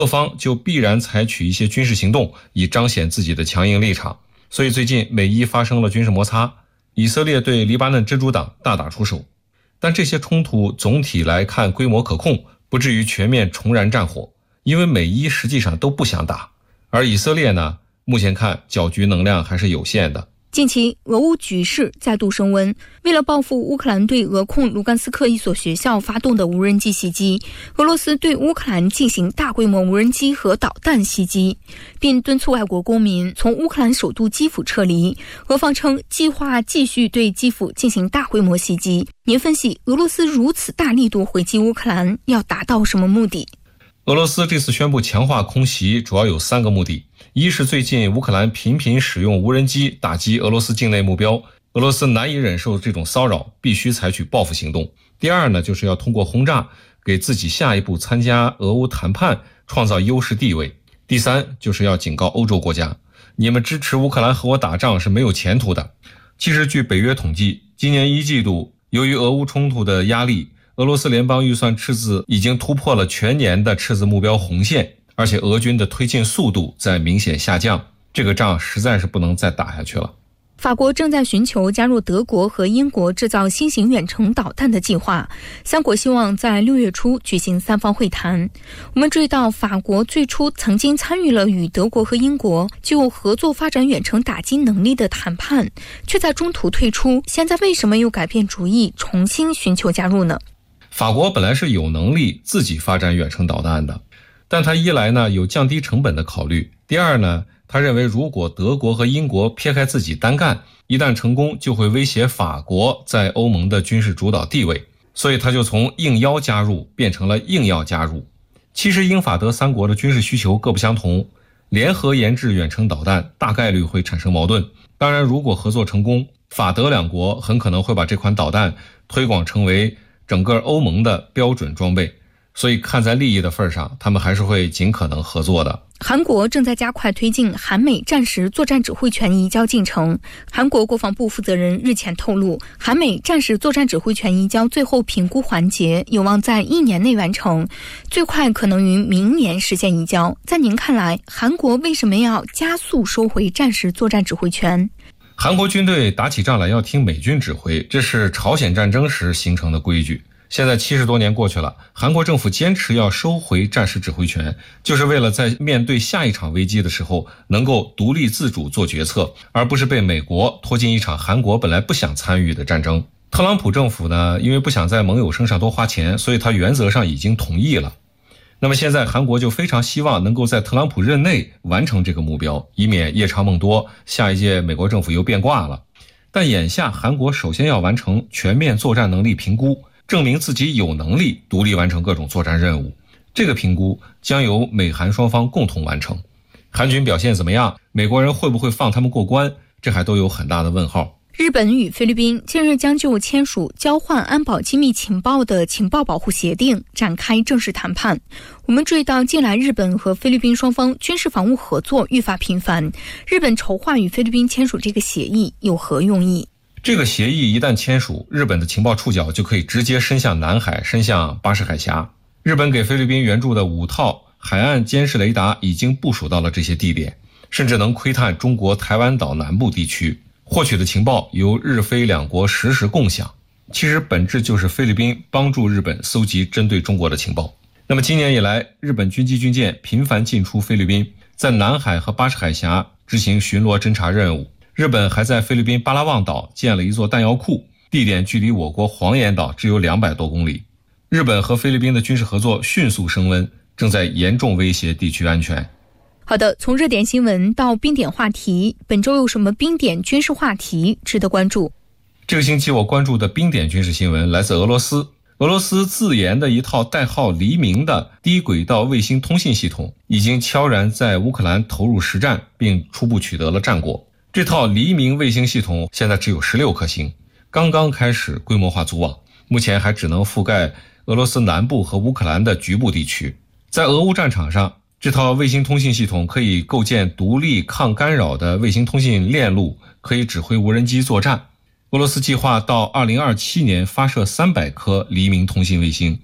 各方就必然采取一些军事行动，以彰显自己的强硬立场。所以最近美伊发生了军事摩擦，以色列对黎巴嫩真主党大打出手。但这些冲突总体来看规模可控，不至于全面重燃战火，因为美伊实际上都不想打，而以色列呢，目前看搅局能量还是有限的。 近期俄乌局势再度升温，为了报复乌克兰对俄控卢甘斯克一所学校发动的无人机袭击，俄罗斯对乌克兰进行大规模无人机和导弹袭击，并敦促外国公民从乌克兰首都基辅撤离。俄方称计划继续对基辅进行大规模袭击。您分析俄罗斯如此大力度回击乌克兰要达到什么目的？ 俄罗斯这次宣布强化空袭主要有3个目的。一是最近乌克兰频频使用无人机打击俄罗斯境内目标，俄罗斯难以忍受这种骚扰，必须采取报复行动。第二呢，就是要通过轰炸给自己下一步参加俄乌谈判创造优势地位。第三，就是要警告欧洲国家，你们支持乌克兰和我打仗是没有前途的。其实据北约统计，今年1季度由于俄乌冲突的压力，俄罗斯联邦预算赤字已经突破了全年的赤字目标红线，而且俄军的推进速度在明显下降，这个仗实在是不能再打下去了。 法国正在寻求加入德国和英国制造新型远程导弹的计划，3国希望在6月初举行3方会谈。我们注意到法国最初曾经参与了与德国和英国就合作发展远程打击能力的谈判，却在中途退出，现在为什么又改变主意重新寻求加入呢？ 法国本来是有能力自己发展远程导弹的，但他一来呢有降低成本的考虑，第二呢他认为如果德国和英国撇开自己单干，一旦成功就会威胁法国在欧盟的军事主导地位，所以他就从应邀加入变成了硬要加入。其实英法德3国的军事需求各不相同，联合研制远程导弹大概率会产生矛盾。当然如果合作成功，法德2国很可能会把这款导弹推广成为整个欧盟的标准装备，所以看在利益的份上，他们还是会尽可能合作的。 韩国正在加快推进韩美战时作战指挥权移交进程。韩国国防部负责人日前透露，韩美战时作战指挥权移交最后评估环节有望在1年内完成，最快可能于明年实现移交。在您看来，韩国为什么要加速收回战时作战指挥权？ 韩国军队打起仗来要听美军指挥，这是朝鲜战争时形成的规矩。现在70多年过去了，韩国政府坚持要收回战时指挥权，就是为了在面对下一场危机的时候能够独立自主做决策，而不是被美国拖进一场韩国本来不想参与的战争。特朗普政府呢，因为不想在盟友身上多花钱，所以他原则上已经同意了。那么现在韩国就非常希望能够在特朗普任内完成这个目标，以免夜长梦多，下一届美国政府又变卦了。但眼下韩国首先要完成全面作战能力评估，证明自己有能力独立完成各种作战任务，这个评估将由美韩双方共同完成。韩军表现怎么样？美国人会不会放他们过关？这还都有很大的问号。 日本与菲律宾近日将就签署交换安保机密情报的情报保护协定展开正式谈判。我们注意到近来日本和菲律宾双方军事防务合作愈发频繁，日本筹划与菲律宾签署这个协议有何用意？ 这个协议一旦签署，日本的情报触角就可以直接伸向南海，伸向巴士海峡。日本给菲律宾援助的5套海岸监视雷达已经部署到了这些地点，甚至能窥探中国台湾岛南部地区，获取的情报由日菲2国实时共享。其实本质就是菲律宾帮助日本搜集针对中国的情报。那么今年以来，日本军机军舰频繁进出菲律宾，在南海和巴士海峡执行巡逻侦察任务。日本还在菲律宾巴拉望岛建了一座弹药库，地点距离我国黄岩岛只有200多公里。日本和菲律宾的军事合作迅速升温，正在严重威胁地区安全。 好的，从热点新闻到冰点话题，本周有什么冰点军事话题值得关注？ 这个星期我关注的冰点军事新闻来自俄罗斯。俄罗斯自研的一套代号黎明的低轨道卫星通信系统已经悄然在乌克兰投入实战，并初步取得了战果。这套黎明卫星系统现在只有16颗星，刚刚开始规模化组网，目前还只能覆盖俄罗斯南部和乌克兰的局部地区。在俄乌战场上，这套卫星通信系统可以构建独立抗干扰的卫星通信链路，可以指挥无人机作战。俄罗斯计划到2027年发射300颗黎明通信卫星，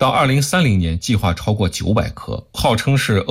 到2030年计划超过900颗，号称是